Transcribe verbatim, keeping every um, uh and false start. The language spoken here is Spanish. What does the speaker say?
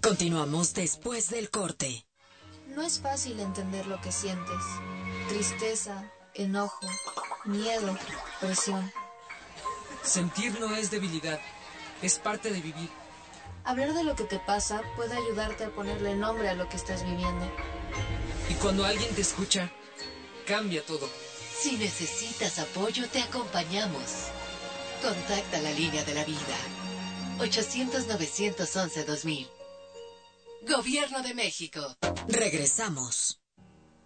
Continuamos después del corte. No es fácil entender lo que sientes. Tristeza, enojo, miedo, presión. Sentir no es debilidad, es parte de vivir. Hablar de lo que te pasa puede ayudarte a ponerle nombre a lo que estás viviendo. Y cuando alguien te escucha, cambia todo. Si necesitas apoyo, te acompañamos. Contacta la línea de la vida. ochocientos, novecientos once, dos mil. Gobierno de México. Regresamos.